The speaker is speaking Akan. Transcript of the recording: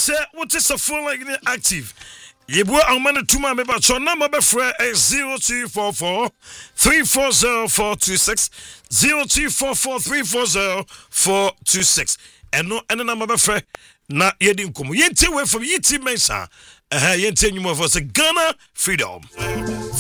say what is a phone like active? Yebua Almana Tuma Meba number befre 0244 340 426 0244 340 426 and no and number befre na yedin komo yente we from yiti mensa yente nyuma for Ghana freedom.